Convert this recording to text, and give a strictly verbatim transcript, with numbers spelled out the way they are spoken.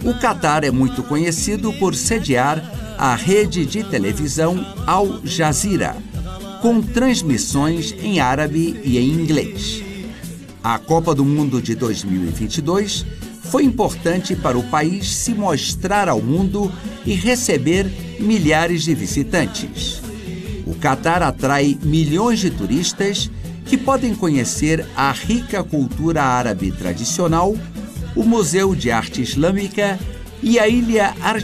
O Catar é muito conhecido por sediar a rede de televisão Al Jazeera, com transmissões em árabe e em inglês. A Copa do Mundo de dois mil e vinte e dois foi importante para o país se mostrar ao mundo e receber milhares de visitantes. O Catar atrai milhões de turistas que podem conhecer a rica cultura árabe tradicional, o Museu de Arte Islâmica e a ilha artificial